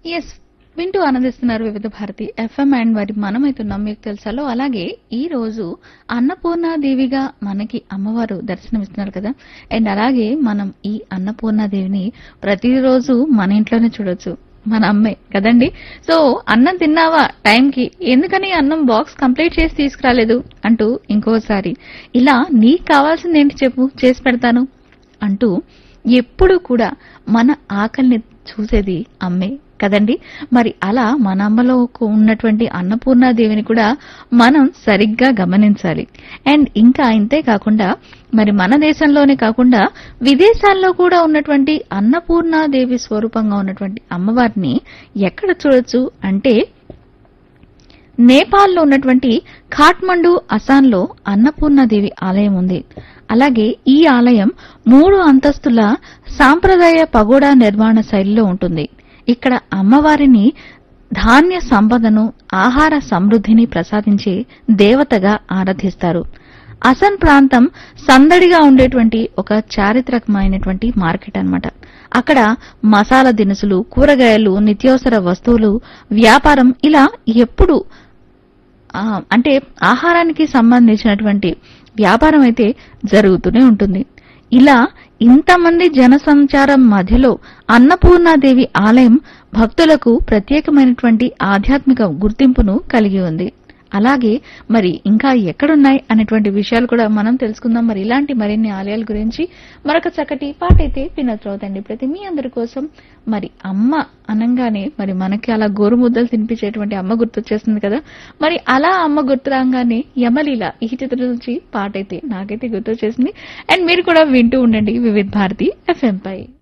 Yes వింటూ ఆనందిస్తున్నారు వివిధ భారతి ఎఫ్ఎం అండ్ మరి మనమైతున్నాం మీకు తెలుసాలో. అలాగే ఈ రోజు అన్నపూర్ణాదేవిగా మనకి అమ్మవారు దర్శనమిస్తున్నారు కదా. అండ్ అలాగే మనం ఈ అన్నపూర్ణాదేవిని ప్రతిరోజు మన ఇంట్లోనే చూడొచ్చు, మన అమ్మే కదండి. సో అన్నం తిన్నావా టైంకి, ఎందుకని అన్నం బాక్స్ కంప్లీట్ చేసి తీసుకురాలేదు అంటూ ఇంకోసారి ఇలా నీకు కావాల్సింది ఏంటి చెప్పు చేసి పెడతాను అంటూ ఎప్పుడు కూడా మన ఆకలిని చూసేది అమ్మే కదండి. మరి అలా మన అమ్మలో ఉన్నటువంటి అన్నపూర్ణాదేవిని కూడా మనం సరిగ్గా గమనించాలి. అండ్ ఇంకా ఇంతే కాకుండా మరి మన దేశంలోనే కాకుండా విదేశాల్లో కూడా ఉన్నటువంటి అన్నపూర్ణాదేవి స్వరూపంగా ఉన్నటువంటి అమ్మవారిని ఎక్కడ చూడొచ్చు అంటే నేపాల్లో ఉన్నటువంటి ఖాట్మండు అస్సాంలో అన్నపూర్ణాదేవి ఆలయం ఉంది. అలాగే ఈ ఆలయం 3 అంతస్తుల సాంప్రదాయ పగోడా నిర్మాణ శైలిలో ఉంటుంది. ఇక్కడ అమ్మవారిని ధాన్య సంపదను, ఆహార సమృద్ధిని ప్రసాదించే దేవతగా ఆరాధిస్తారు. అసన్ ప్రాంతం సందడిగా ఉండేటువంటి ఒక చారిత్రకమైనటువంటి మార్కెట్ అన్నమాట. అక్కడ మసాలా దినుసులు, కూరగాయలు, నిత్యావసర వస్తువులు వ్యాపారం ఇలా ఎప్పుడు అంటే ఆహారానికి సంబంధించినటువంటి వ్యాపారం అయితే జరుగుతూనే ఉంటుంది. ఇలా ఇంతమంది జనసంచారం మధ్యలో అన్నపూర్ణాదేవి ఆలయం భక్తులకు ప్రత్యేకమైనటువంటి ఆధ్యాత్మిక గుర్తింపును కలిగి ఉంది. అలాగే మరి ఇంకా ఎక్కడున్నాయి అనేటువంటి విషయాలు కూడా మనం తెలుసుకుందాం. మరి ఇలాంటి మరిన్ని ఆలయాల గురించి మరొక చక్కటి పాట అయితే వినోద్రవుతండి ప్రతి మీ అందరి కోసం. మరి అమ్మ అనంగానే మరి మనకి అలా గోరుముద్దలు తినిపించేటువంటి అమ్మ గుర్తొచ్చేస్తుంది కదా. మరి అలా అమ్మ గుర్తు రాగానే యమలీల ఈ చిత్రం నుంచి పాట అయితే నాకైతే గుర్తొచ్చేసింది. అండ్ మీరు కూడా వింటూ ఉండండి వివిధ భారతి ఎఫ్ఎం పై.